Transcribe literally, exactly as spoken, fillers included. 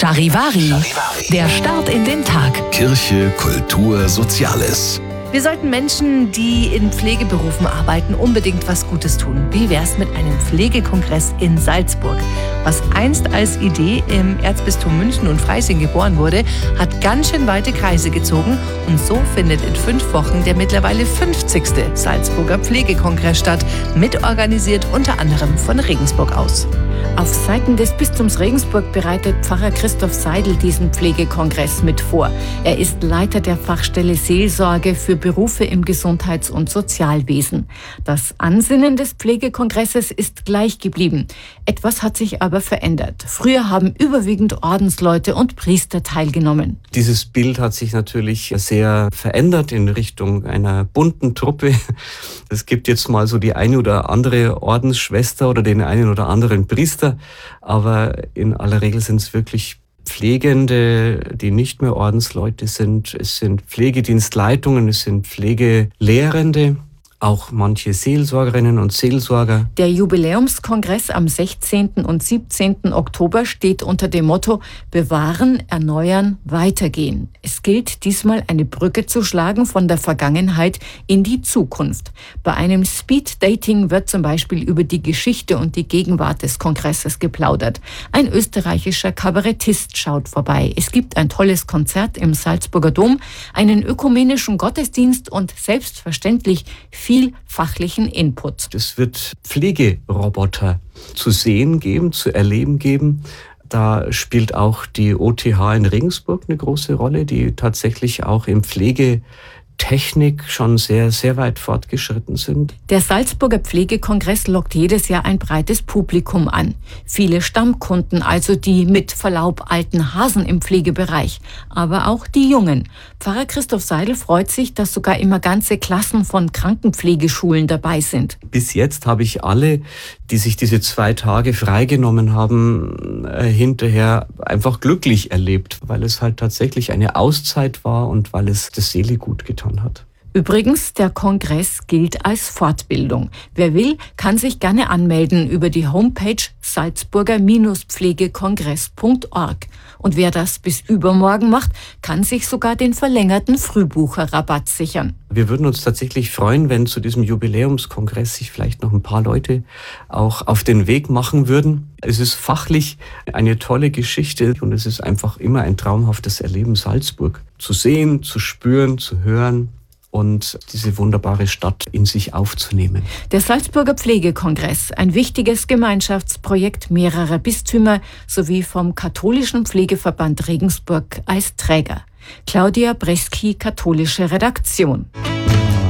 Charivari, der Start in den Tag. Kirche, Kultur, Soziales. Wir sollten Menschen, die in Pflegeberufen arbeiten, unbedingt was Gutes tun. Wie wär's mit einem Pflegekongress in Salzburg? Was einst als Idee im Erzbistum München und Freising geboren wurde, hat ganz schön weite Kreise gezogen. Und so findet in fünf Wochen der mittlerweile fünfzigste Salzburger Pflegekongress statt, mitorganisiert unter anderem von Regensburg aus. Auf Seiten des Bistums Regensburg bereitet Pfarrer Christoph Seidel diesen Pflegekongress mit vor. Er ist Leiter der Fachstelle Seelsorge für Berufe im Gesundheits- und Sozialwesen. Das Ansinnen des Pflegekongresses ist gleich geblieben. Etwas hat sich aber verändert. Früher haben überwiegend Ordensleute und Priester teilgenommen. Dieses Bild hat sich natürlich sehr verändert in Richtung einer bunten Truppe. Es gibt jetzt mal so die eine oder andere Ordensschwester oder den einen oder anderen Priester, aber in aller Regel sind es wirklich Pflegende, die nicht mehr Ordensleute sind. Es sind Pflegedienstleitungen, es sind Pflegelehrende, auch manche Seelsorgerinnen und Seelsorger. Der Jubiläumskongress am sechzehnten und siebzehnten Oktober steht unter dem Motto Bewahren, Erneuern, Weitergehen. Es gilt diesmal eine Brücke zu schlagen von der Vergangenheit in die Zukunft. Bei einem Speed-Dating wird zum Beispiel über die Geschichte und die Gegenwart des Kongresses geplaudert. Ein österreichischer Kabarettist schaut vorbei. Es gibt ein tolles Konzert im Salzburger Dom, einen ökumenischen Gottesdienst und selbstverständlich viel fachlichen Input. Es wird Pflegeroboter zu sehen geben, zu erleben geben. Da spielt auch die O T H in Regensburg eine große Rolle, die tatsächlich auch im Pflegetechnik schon sehr, sehr weit fortgeschritten sind. Der Salzburger Pflegekongress lockt jedes Jahr ein breites Publikum an. Viele Stammkunden, also die mit Verlaub alten Hasen im Pflegebereich, aber auch die Jungen. Pfarrer Christoph Seidel freut sich, dass sogar immer ganze Klassen von Krankenpflegeschulen dabei sind. Bis jetzt habe ich alle, die sich diese zwei Tage freigenommen haben, äh, hinterher einfach glücklich erlebt, weil es halt tatsächlich eine Auszeit war und weil es der Seele gut getan hat. Übrigens, der Kongress gilt als Fortbildung. Wer will, kann sich gerne anmelden über die Homepage salzburger pflegekongress punkt org. Und wer das bis übermorgen macht, kann sich sogar den verlängerten Frühbucherrabatt sichern. Wir würden uns tatsächlich freuen, wenn zu diesem Jubiläumskongress sich vielleicht noch ein paar Leute auch auf den Weg machen würden. Es ist fachlich eine tolle Geschichte und es ist einfach immer ein traumhaftes Erleben, Salzburg zu sehen, zu spüren, zu hören und diese wunderbare Stadt in sich aufzunehmen. Der Salzburger Pflegekongress, ein wichtiges Gemeinschaftsprojekt mehrerer Bistümer sowie vom Katholischen Pflegeverband Regensburg als Träger. Claudia Breski, katholische Redaktion.